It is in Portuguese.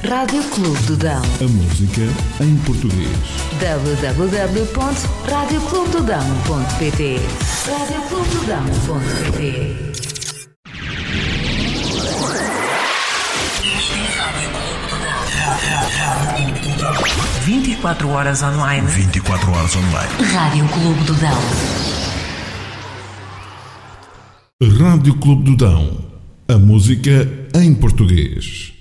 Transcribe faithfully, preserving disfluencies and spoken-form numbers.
Rádio Clube do Dão. A música em português. w w w ponto rádio clube do dão ponto p t rádio clube do dão ponto p t. vinte e quatro horas online. vinte e quatro horas online. Rádio Clube do Dão. Rádio Clube do Dão. A música em português.